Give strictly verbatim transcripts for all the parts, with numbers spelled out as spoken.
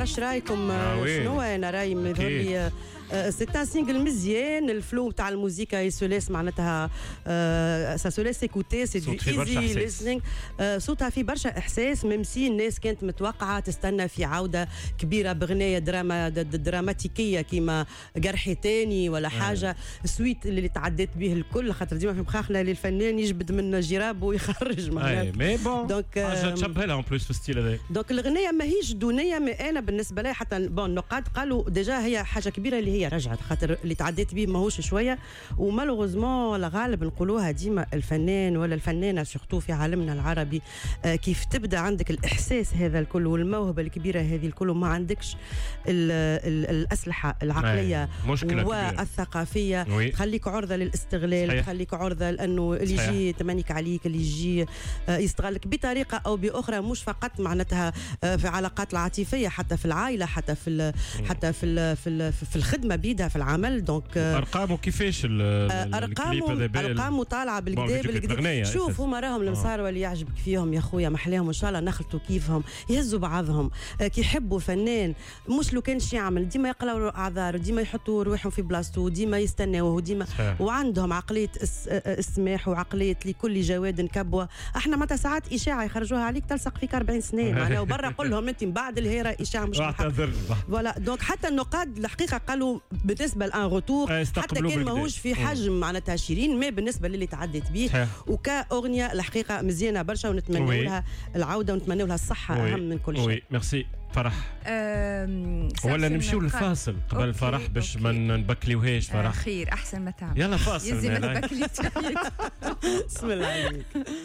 اش رايكم؟ آه شنو انا رايي يظهر لي سي ان سينجل مزيان. الفلو تاع الموسيقى يسوليس معناتها سا سوليس ايكوتي سي دو ايزي ليسنينغ. صوتها في برشا احساس ميم سي الناس كانت متوقعه تستنى في عوده كبيره بغنيه دراما دراماتيكيه كيما جرحي تاني ولا حاجه سويت اللي تعديت به الكل، خاطر ديما في مخاخنا للفنان يجبد من جراب ويخرج معناتها مي بون دونك حاجه تشبه لها اون بلوس في الستيل هذا. دونك الغنيه ماهيش دونيه، مي انا بالنسبه لي حتى بون النقاد قالوا ديجا هي حاجه كبيره اللي هي رجعت، خاطر اللي تعديت به ماهوش شويه. ومالوغوزمون الغالب نقولوها ديما الفنان ولا الفنانه سورتو في عالمنا العربي آه كيف تبدا عندك الاحساس هذا الكل والموهبه الكبيره هذه الكل وما عندكش ال ال الاسلحه العقليه والثقافيه تخليك عرضه للاستغلال، تخليك عرضه لانه اللي يجي تمنيك عليك، اللي يجي آه يستغلك بطريقه او باخرى، مش فقط معناتها آه في العلاقات العاطفيه، حتى في العائله، حتى في حتى في في, في الخدمه بيدها في العمل. دونك ارقامه كيفاش ارقامه ارقامه طالعه بالكدا بالكدا. شوف هما راهم المصاروه اللي يعجبك فيهم يا خويا محلاهم ان شاء الله نخلطوا كيفهم، يهزوا بعضهم كي يحبوا فنان مش لو كان شي يعمل ديما يقلاو اعذار، ديما يحطوا روحهم في بلاصتو، ديما يستناوه، ديما وعندهم عقليه السماح وعقليه لكل جواد كبوه. احنا متى ساعات اشاعه يخرجوها عليك تلصق فيك أربعين سنه معناها وبرا قول لهم انت من بعد الهيره اشاعه مش فوالا. دونك حتى النقاد الحقيقه قالوا بالنسبه لان روتور حتى كان ماهوش في حجم معناتها شيرين، ما بالنسبه للي تعديت به وكاغنيه الحقيقه مزيانه برشا ونتمنى لها العوده ونتمنى لها الصحه اهم من كل شيء. وي ميرسي فرح. ولا نمشيو للفاصل قبل الفرح باش ما نبكليوهاش فرح. خير احسن ما تعمل. يلا فاصل يلزم نبكلي. بسم الله عليك.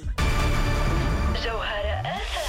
جوهرة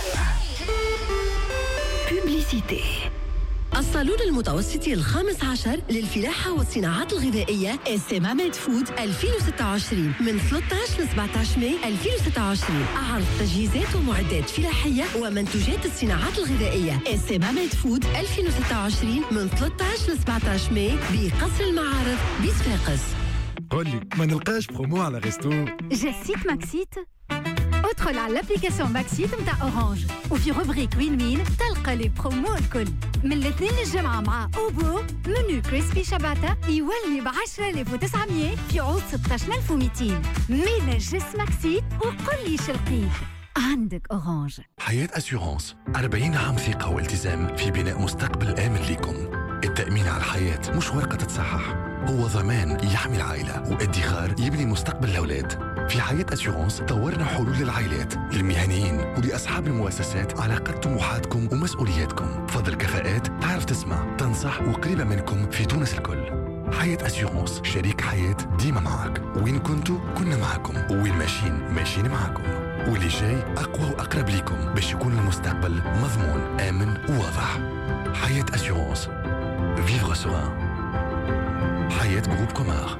بوبليسيتي. الصالون المتوسطي الخامس عشر للفلاحة والصناعات الغذائية إسمامات فود ألفين وستة وعشرين من ثلاثة عشر ل سبعة عشر ماي ألفين وستة وعشرين. أعرض تجهيزات ومعدات فلاحية ومنتوجات الصناعات الغذائية إسمامات فود ألفين وستة وعشرين من ثلاثة عشر ل سبعة عشر ماي بقصر المعارض بصفاقس. قولي ما نلقاش برومو على ريستو جسيت ماكسيت. ادخل على الابليكاسيون ماكسيت متاع اورانج وفي روبريك وين وين تلقى لي برومو الكل. من الاثنين للجمعة مع اوبو منو كريسبي شباتة يولي ب عشرة آلاف وتسعمية في عوض ستة عشر ألف ومئتين. مينا جس ماكسيت وقل لي شلقيه عندك اورانج. حياة أسيورانس أربعين عام ثقة والتزام في بناء مستقبل آمن لكم. التأمين على الحياة مش ورقة تتصحح، هو ضمان يحمي العائلة وادخار يبني مستقبل الأولاد. في حياة أسيورانس طورنا حلول للعائلات، للمهنيين ولأصحاب المؤسسات على قد طموحاتكم ومسؤولياتكم. فضل كفاءات تعرف تسمع تنصح وقريبة منكم في تونس الكل. حياة أسيورانس شريك حياة ديما معك، وين كنتوا كنا معكم، وين ماشيين ماشيين معكم، واللي جاي أقوى وأقرب لكم باش يكون المستقبل مضمون آمن وواضح. حياة أسيورانس Vivre serein. حياة جروب كومار.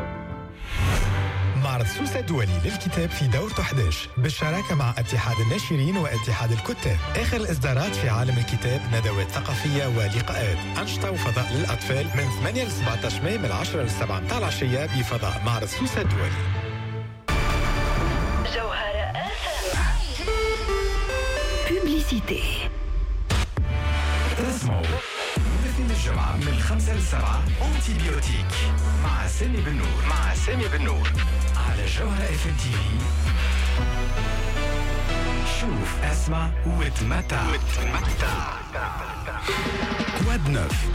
معرض سوسة الدولي للكتاب في دورته أحد عشر بالشراكة مع اتحاد الناشرين واتحاد الكتاب. آخر الإصدارات في عالم الكتاب، ندوات ثقافية ولقاءات، أنشطة وفضاء للأطفال من ثمانية ل سبعة عشر ماي من العشرة للسبعة متاع العشية بفضاء معرض سوسة الدولي. جوهرة بوبليسيتي. تسمعوا الاثنين الجمعة من الخمسة للسبعة أنتيبيوتيك مع سامي بن نور مع سامي بن نور على جوهرة اف ام تي في. شوف اسمع وتمتع وتمتع. كواد نوف.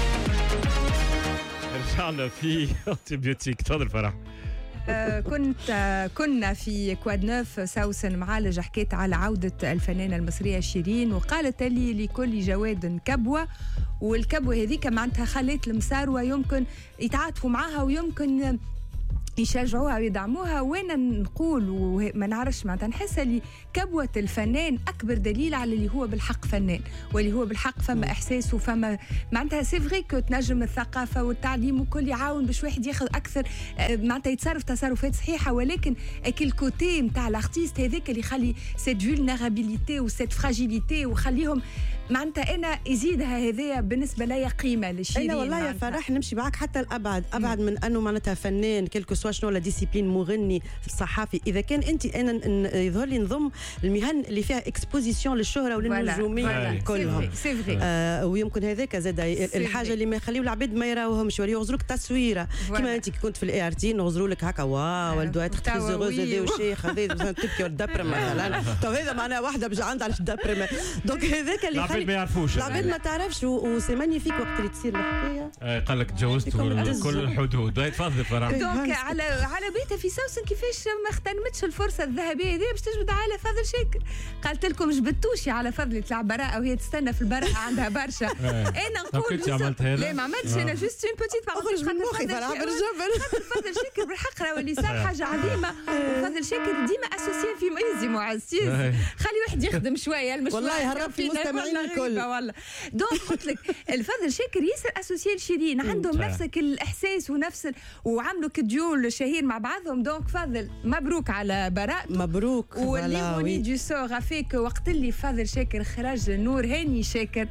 رجعنا في أنتيبيوتيك. تفضل فرح. آه كنت آه كنا في كواد نوف سوسن معالج حكيت على عودة الفنانة المصرية شيرين، وقالت لي لكل جواد كبوة، والكبوة هذيك معناتها خليت المساروة يمكن يتعاطفوا معها ويمكن يشجعوها ويدعموها. وانا نقول وما نعرفش معناتها نحس اللي كبوة الفنان اكبر دليل على اللي هو بالحق فنان، واللي هو بالحق فما احساس وفما معناتها سي فغي كو تنجم الثقافه والتعليم وكل يعاون باش واحد ياخذ اكثر معناتها يتصرف تصرفات صحيحه، ولكن اكل كوتي نتاع الارتيست هذاك اللي يخلي سيت فولنرابيليتي وسيت فراجيليتي وخليهم معناتها انا يزيدها هذايا بالنسبه لي قيمه للشيرين. انا والله يا فرح نمشي معك حتى الابعد ابعد من انه معناتها فنان كلكو سوا شنو لا ديسيبلين، مغني صحافي، اذا كان انت انا يظهر لي نضم المهن اللي فيها اكسبوزيسيون للشهره وللنجوميه كلهم. سي فري. آه ويمكن هذاك زاد الحاجه اللي ما يخليو العباد ما يراوهمش، يغزروك تصويره كيما انت كي كنت في الاي ار تي نغزروا لك هكا واو والدو اتر تري زوغوز هذا وشيخ هذا تبكي والدبرم مثلا. تو هذا معناها واحده بجا عندها علاش دبرم. دونك هذاك اللي العباد ما يعرفوش، العباد ما تعرفش. وسي مانيفيك وقت اللي تصير الحكايه قال لك تجاوزت كل الحدود. تفضل فرح. دونك على على بيتها في سوسن كيفاش ما اغتنمتش الفرصه الذهبيه هذه باش تجبد على فضل شاكر. قالت لكم جبدتوش على فضل تلعب براءه وهي تستنى في البراءه عندها برشا. انا نقول لا ما عملتش انا جوست اون بوتيت اخرج من مخي فرح بالجبل. فضل شاكر بالحق راه اللي صار حاجه عظيمه. وفضل شاكر ديما اسوسيي في ميزي معزيز، خلي واحد يخدم شويه المشروع والله هرب في المستمعين الكل والله. دونك قلت لك الفضل شاكر ياسر اسوسيي لشيرين، عندهم نفس الاحساس ونفس وعملوا كديول شهير مع بعضهم. دونك فضل مبروك على براء، مبروك. واللي دو سور فيك وقت اللي فضل شاكر خرج نور هاني شاكر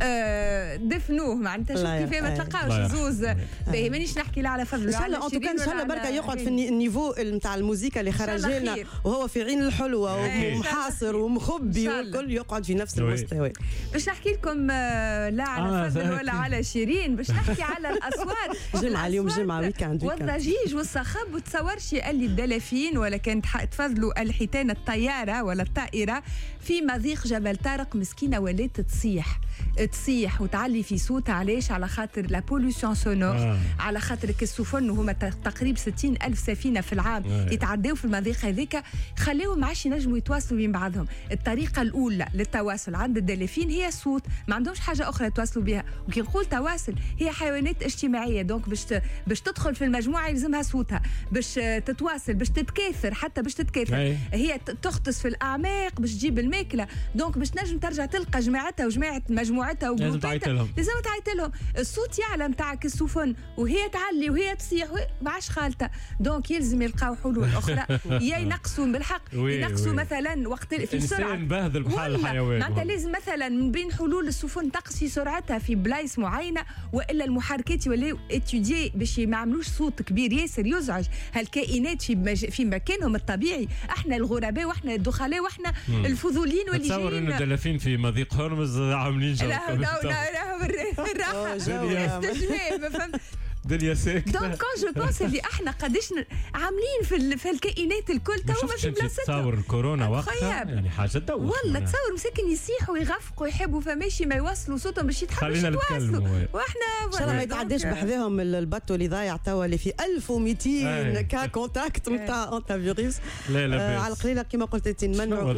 آه دفنوه معناتها شوف كيف ما تلقاوش زوز. باهي مانيش نحكي لا على فضل ان شاء الله. ان كان ان شاء الله بركه يقعد في النيفو نتاع الموسيقى اللي خرج لنا وهو في عين الحلوه ومحاصر ومخبي والكل يقعد في نفس المستوى. باش نحكي لكم لا على فضل ولا على شيرين، باش نحكي على الاصوات. جمعه اليوم جمعه ويكاند والضجيج والصخب. وتصورش اللي الدلافين ولا كانت تفضلوا الحيتان الطياره ولا الطائره في مضيق جبل طارق مسكينه ولات تصيح تصيح وتعلي في صوتها. علاش؟ على خاطر لا بولوسيون سونور آه. على خاطر السفن وهما تقريبا ستين ألف سفينه في العام آه. يتعداو في المضيق هذيك، خليهم ما عادش ينجموا يتواصلوا بين بعضهم. الطريقه الاولى للتواصل عند الدلافين هي الصوت، ما عندهمش حاجه اخرى يتواصلوا بها. وكي نقول تواصل هي حيوانات اجتماعيه، دونك باش باش تدخل في المجموعه يلزمها صوتها، باش تتواصل باش تتكاثر حتى باش تتكاثر آه. هي تغطس في الاعماق باش تجيب الماكله. دونك باش نجم ترجع تلقى جماعتها وجماعه مجموعتها لازم تعيط لهم، لازم تعيط لهم. الصوت يعلم تاعك السفن وهي تعلي وهي تصيح ما عادش خالته. دونك يلزم يلقاو حلول اخرى يا ينقصوا بالحق ينقصوا مثلا وقت في السرعه. الانسان باهذل بحال الحيوان. معناتها لازم مثلا من بين حلول السفن تقصي سرعتها في بلايص معينه، والا المحركات يوليو اتيودي باش ما يعملوش صوت كبير ياسر يزعج هالكائنات في مج... في مكانهم الطبيعي. احنا الغرباء واحنا الدخلاء واحنا مم. الفضوليين واللي جايين. تصور ان الدلافين في مضيق هرمز عاملين جو. لا لا لا الراحه استجمام فهمت دنيا ساكتة. دونك كون جو بونس اللي احنا قداش عاملين في في الكائنات الكل تو ما في بلاصتها. تصور الكورونا وقتها يعني حاجه تدوخ والله. تصور مساكن يصيحوا ويغفقوا يحبوا فماشي ما يوصلوا صوتهم باش يتحركوا يتواصلوا. واحنا ان شاء الله ما يتعداش بحذاهم الباتو اللي ضايع توا اللي في ألف ومئتين كا كونتاكت نتاع انت فيروس. لا لا آه على القليله كما قلت انت نمنعوا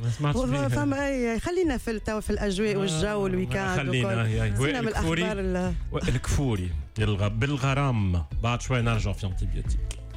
فما خلينا في توا في الاجواء والجو والويكاند خلينا من الاخبار الكفوري بالغرام. بعد شوي نرجع في انتيبيوتيك.